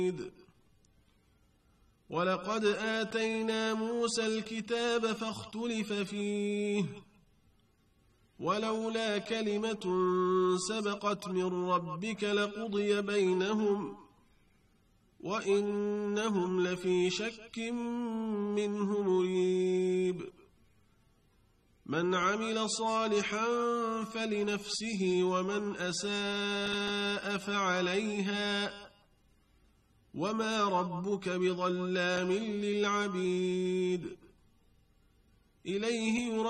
ولقد آتينا موسى الكتاب فاختلف فيه ولولا كلمة سبقت من ربك لقضي بينهم وإنهم لفي شك منه مريب من عمل صالحا فلنفسه ومن أساء فعليها وما ربك بظلام للعبيد إليه